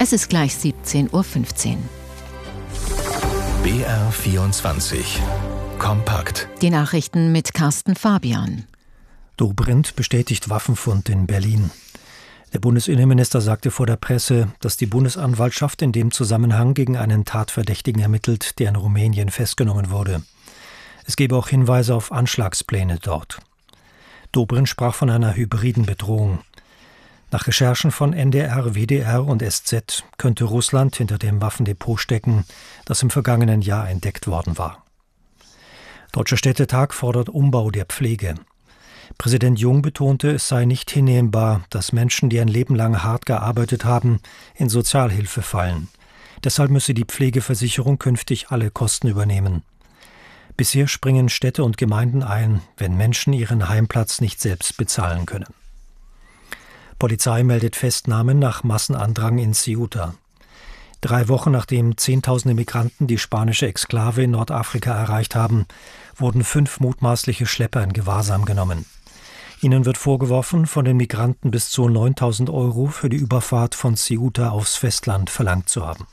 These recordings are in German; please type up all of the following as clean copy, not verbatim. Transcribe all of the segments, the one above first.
Es ist gleich 17:15 Uhr. BR24 Kompakt. Die Nachrichten mit Carsten Fabian. Dobrindt bestätigt Waffenfund in Berlin. Der Bundesinnenminister sagte vor der Presse, dass die Bundesanwaltschaft in dem Zusammenhang gegen einen Tatverdächtigen ermittelt, der in Rumänien festgenommen wurde. Es gebe auch Hinweise auf Anschlagspläne dort. Dobrindt sprach von einer hybriden Bedrohung. Nach Recherchen von NDR, WDR und SZ könnte Russland hinter dem Waffendepot stecken, das im vergangenen Jahr entdeckt worden war. Deutscher Städtetag fordert Umbau der Pflege. Präsident Jung betonte, es sei nicht hinnehmbar, dass Menschen, die ein Leben lang hart gearbeitet haben, in Sozialhilfe fallen. Deshalb müsse die Pflegeversicherung künftig alle Kosten übernehmen. Bisher springen Städte und Gemeinden ein, wenn Menschen ihren Heimplatz nicht selbst bezahlen können. Polizei meldet Festnahmen nach Massenandrang in Ceuta. 3 Wochen nachdem Zehntausende Migranten die spanische Exklave in Nordafrika erreicht haben, wurden 5 mutmaßliche Schlepper in Gewahrsam genommen. Ihnen wird vorgeworfen, von den Migranten bis zu 9.000 € für die Überfahrt von Ceuta aufs Festland verlangt zu haben.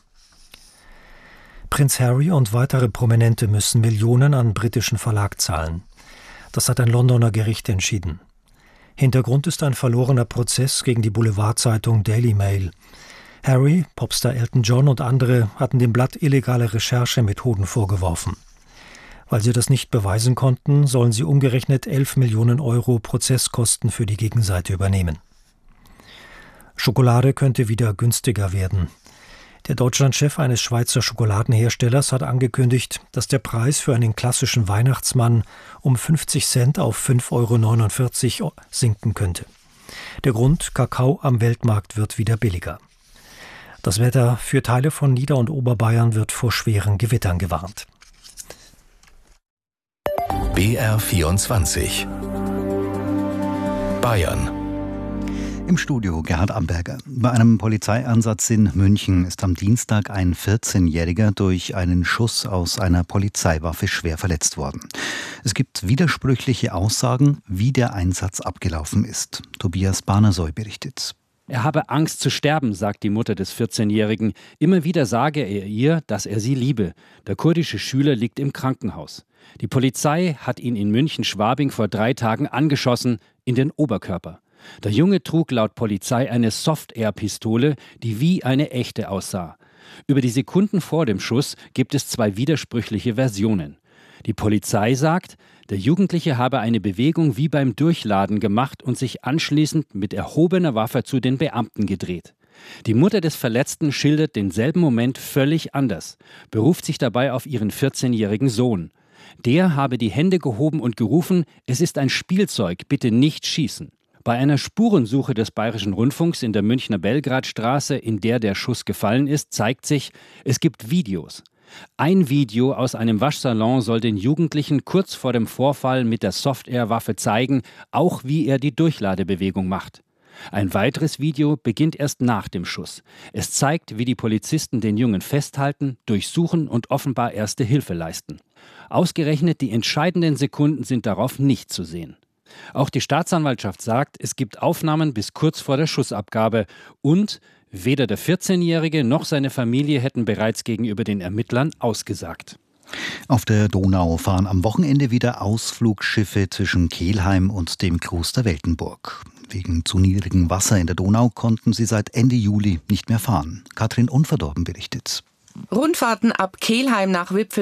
Prinz Harry und weitere Prominente müssen Millionen an britischen Verlag zahlen. Das hat ein Londoner Gericht entschieden. Hintergrund ist ein verlorener Prozess gegen die Boulevardzeitung Daily Mail. Harry, Popstar Elton John und andere hatten dem Blatt illegale Recherchemethoden vorgeworfen. Weil sie das nicht beweisen konnten, sollen sie umgerechnet 11 Millionen € Prozesskosten für die Gegenseite übernehmen. Schokolade könnte wieder günstiger werden. Der Deutschlandchef eines Schweizer Schokoladenherstellers hat angekündigt, dass der Preis für einen klassischen Weihnachtsmann um 50 Cent auf 5,49 € sinken könnte. Der Grund: Kakao am Weltmarkt wird wieder billiger. Das Wetter für Teile von Nieder- und Oberbayern wird vor schweren Gewittern gewarnt. BR24 Bayern. Im Studio Gerhard Amberger. Bei einem Polizeieinsatz in München ist am Dienstag ein 14-Jähriger durch einen Schuss aus einer Polizeiwaffe schwer verletzt worden. Es gibt widersprüchliche Aussagen, wie der Einsatz abgelaufen ist. Tobias Barnersoy berichtet. Er habe Angst zu sterben, sagt die Mutter des 14-Jährigen. Immer wieder sage er ihr, dass er sie liebe. Der kurdische Schüler liegt im Krankenhaus. Die Polizei hat ihn in München-Schwabing vor 3 Tagen angeschossen, in den Oberkörper. Der Junge trug laut Polizei eine Soft-Air-Pistole, die wie eine echte aussah. Über die Sekunden vor dem Schuss gibt es 2 widersprüchliche Versionen. Die Polizei sagt, der Jugendliche habe eine Bewegung wie beim Durchladen gemacht und sich anschließend mit erhobener Waffe zu den Beamten gedreht. Die Mutter des Verletzten schildert denselben Moment völlig anders, beruft sich dabei auf ihren 14-jährigen Sohn. Der habe die Hände gehoben und gerufen, es ist ein Spielzeug, bitte nicht schießen. Bei einer Spurensuche des Bayerischen Rundfunks in der Münchner Belgradstraße, in der der Schuss gefallen ist, zeigt sich, es gibt Videos. Ein Video aus einem Waschsalon soll den Jugendlichen kurz vor dem Vorfall mit der Soft-Air-Waffe zeigen, auch wie er die Durchladebewegung macht. Ein weiteres Video beginnt erst nach dem Schuss. Es zeigt, wie die Polizisten den Jungen festhalten, durchsuchen und offenbar erste Hilfe leisten. Ausgerechnet die entscheidenden Sekunden sind darauf nicht zu sehen. Auch die Staatsanwaltschaft sagt, es gibt Aufnahmen bis kurz vor der Schussabgabe und weder der 14-Jährige noch seine Familie hätten bereits gegenüber den Ermittlern ausgesagt. Auf der Donau fahren am Wochenende wieder Ausflugschiffe zwischen Kelheim und dem Kloster Weltenburg. Wegen zu niedrigem Wasser in der Donau konnten sie seit Ende Juli nicht mehr fahren. Katrin Unverdorben berichtet. Rundfahrten ab Kelheim nach Wipfel